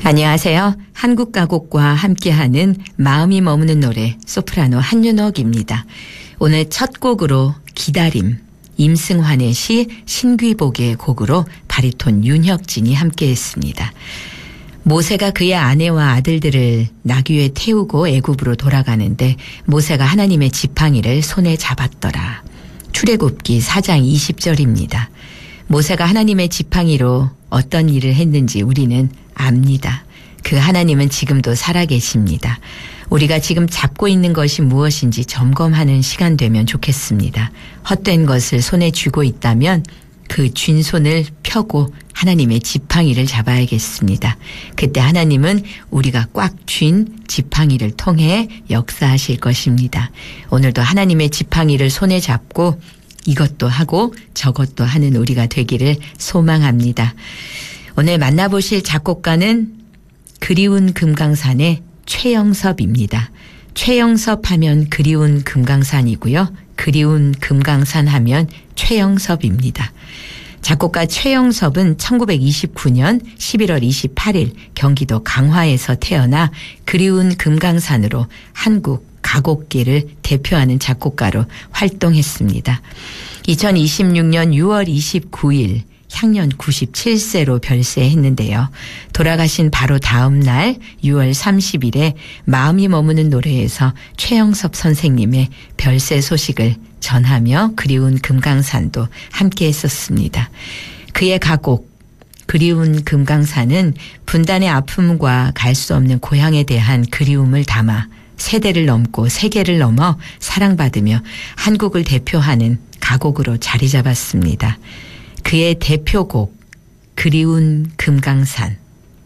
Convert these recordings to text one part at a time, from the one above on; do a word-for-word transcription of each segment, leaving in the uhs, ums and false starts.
안녕하세요. 한국 가곡과 함께하는 마음이 머무는 노래 소프라노 한윤옥입니다. 오늘 첫 곡으로 기다림, 임승환의 시 신귀복의 곡으로 바리톤 윤혁진이 함께했습니다. 모세가 그의 아내와 아들들을 나귀에 태우고 애굽으로 돌아가는데 모세가 하나님의 지팡이를 손에 잡았더라. 출애굽기 사 장 이십 절입니다. 모세가 하나님의 지팡이로 어떤 일을 했는지 우리는 압니다. 그 하나님은 지금도 살아계십니다. 우리가 지금 잡고 있는 것이 무엇인지 점검하는 시간 되면 좋겠습니다. 헛된 것을 손에 쥐고 있다면 그 쥔 손을 펴고 하나님의 지팡이를 잡아야겠습니다. 그때 하나님은 우리가 꽉 쥔 지팡이를 통해 역사하실 것입니다. 오늘도 하나님의 지팡이를 손에 잡고 이것도 하고 저것도 하는 우리가 되기를 소망합니다. 오늘 만나보실 작곡가는 그리운 금강산의 최영섭입니다. 최영섭 하면 그리운 금강산이고요. 그리운 금강산 하면 최영섭입니다. 작곡가 최영섭은 천구백이십구 년 십일월 이십팔일 경기도 강화에서 태어나 그리운 금강산으로 한국 가곡계를 대표하는 작곡가로 활동했습니다. 이천이십육 년 유월 이십구일 향년 구십칠 세로 별세했는데요. 돌아가신 바로 다음 날 유월 삼십일에 마음이 머무는 노래에서 최영섭 선생님의 별세 소식을 전하며 그리운 금강산도 함께 했었습니다. 그의 가곡 그리운 금강산은 분단의 아픔과 갈 수 없는 고향에 대한 그리움을 담아 세대를 넘고 세계를 넘어 사랑받으며 한국을 대표하는 가곡으로 자리 잡았습니다. 그의 대표곡 그리운 금강산,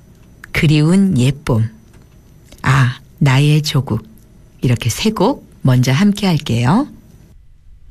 그리운 옛봄, 아 나의 조국 이렇게 세 곡 먼저 함께 할게요.